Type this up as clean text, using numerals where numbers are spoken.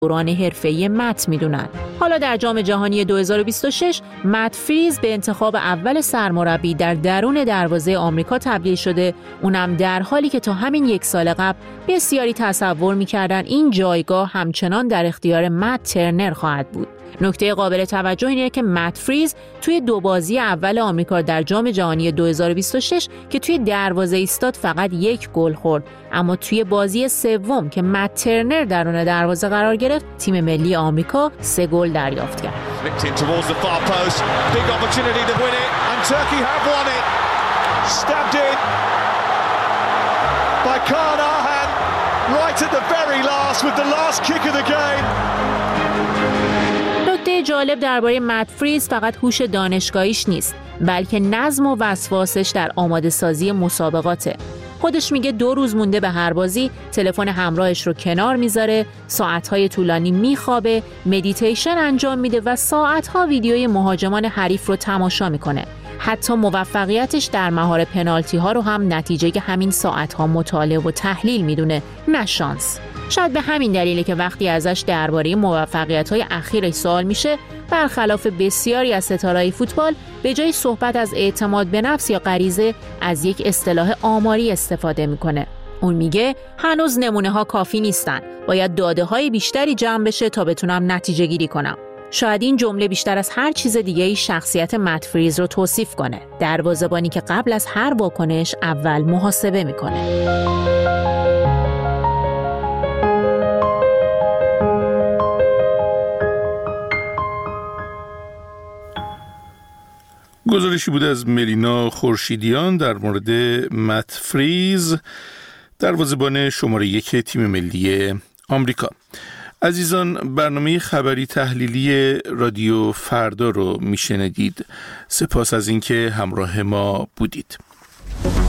دوران حرفه‌ای مت میدونن. حالا در جام جهانی 2026 مت فریز به انتخاب اول سرمربی در درون دروازه آمریکا تبدیل شده، اونم در حالی که تا همین 1 سال قبل بسیاری تصور می‌کردن این جایگاه همچنان در اختیار مت ترنر خواهد بود. نکته قابل توجه اینه که مت فریز توی 2 بازی اول آمریکا در جام جهانی 2026 که توی دروازه ایستاد فقط 1 گل خورد، اما توی بازی سوم که مت ترنر درون دروازه قرار گرفت تیم ملی آمریکا 3 گل دریافت کرد. نکته جالب درباره مت فریز فقط هوش دانشگاهیش نیست، بلکه نظم و وسواسش در آماده سازی مسابقاته. خودش میگه 2 روز مونده به هر بازی تلفن همراهش رو کنار میذاره، ساعتهای طولانی میخوابه، مدیتیشن انجام میده و ساعتها ویدیوی مهاجمان حریف رو تماشا میکنه. حتی موفقیتش در مهار پنالتی ها رو هم نتیجه همین ساعتها مطالعه و تحلیل میدونه، نه شانس. شاید به همین دلیله که وقتی ازش درباره موفقیت‌های اخیرش سوال میشه، برخلاف بسیاری از ستاره‌های فوتبال، به جای صحبت از اعتماد به نفس یا غریزه، از یک اصطلاح آماری استفاده میکنه. اون میگه هنوز نمونه‌ها کافی نیستن، باید داده‌های بیشتری جمع بشه تا بتونم نتیجه گیری کنم. شاید این جمله بیشتر از هر چیز دیگه‌ای شخصیت مت فریز رو توصیف کنه، دروازه‌بانی که قبل از هر واکنش اول محاسبه میکنه. گزارشی بود از ملینا خورشیدیان در مورد مت فریز، دروازه‌بان شماره 1 تیم ملی آمریکا. عزیزان، برنامه خبری تحلیلی رادیو فردا رو میشنیدید. سپاس از اینکه همراه ما بودید.